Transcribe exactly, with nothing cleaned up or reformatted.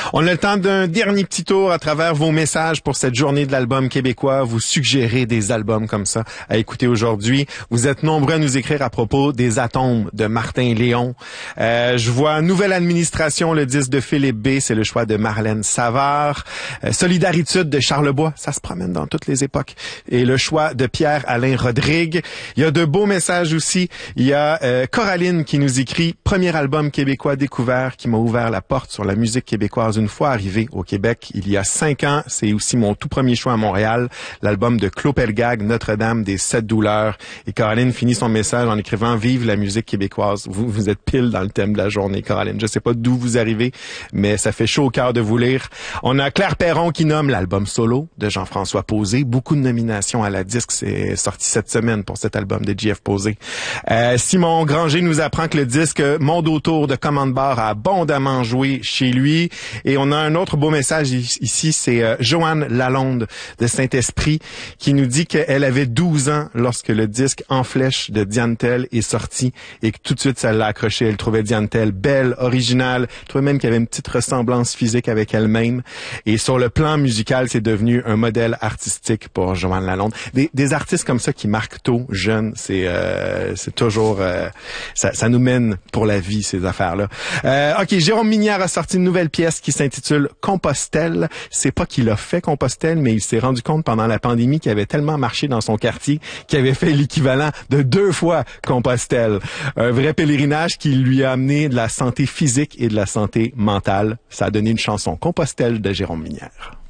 On a le temps d'un dernier petit tour à travers vos messages pour cette journée de l'album québécois. Vous suggérez des albums comme ça à écouter aujourd'hui. Vous êtes nombreux à nous écrire à propos des Atomes de Martin Léon. Euh, je vois Nouvelle Administration, le disque de Philippe B, c'est le choix de Marlène Savard. Euh, Solidaritude de Charlebois, ça se promène dans toutes les époques. Et le choix de Pierre-Alain Rodrigue. Il y a de beaux messages aussi. Il y a euh, Coraline qui nous écrit « Premier album québécois découvert qui m'a ouvert la porte sur la musique québécoise une fois arrivé au Québec il y a cinq ans. C'est aussi mon tout premier choix à Montréal, l'album de Claude Pelgag, Notre-Dame des Sept Douleurs. » Et Coraline finit son message en écrivant « Vive la musique québécoise ». Vous, vous êtes pile dans le thème de la journée, Coraline. Je sais pas d'où vous arrivez, mais ça fait chaud au cœur de vous lire. On a Claire Perron qui nomme l'album solo de Jean-François Posé. Beaucoup de nominations à la disque. C'est sorti cette semaine pour cet album de J F Posé. Euh, Simon Granger nous apprend que le disque Monde autour de Commande Bar a abondamment joué chez lui. Et on a un autre beau message ici, c'est euh, Joanne Lalonde de Saint-Esprit qui nous dit qu'elle avait douze ans lorsque le disque En flèche de Diane Tell est sorti et que tout de suite ça l'a accroché. Elle trouvait Diane Tell belle, originale, elle trouvait même qu'il y avait une petite ressemblance physique avec elle-même. Et sur le plan musical, c'est devenu un modèle artistique pour Joanne Lalonde. Des, des artistes comme ça qui marquent tôt, jeunes, c'est euh, c'est toujours euh, ça, ça nous mène pour la vie ces affaires-là. Euh, ok, Jérôme Minière a sorti une nouvelle pièce qui s'intitule Compostelle. C'est pas qu'il a fait Compostelle, mais il s'est rendu compte pendant la pandémie qu'il avait tellement marché dans son quartier qu'il avait fait l'équivalent de deux fois Compostelle. Un vrai pèlerinage qui lui a amené de la santé physique et de la santé mentale. Ça a donné une chanson Compostelle de Jérôme Minière.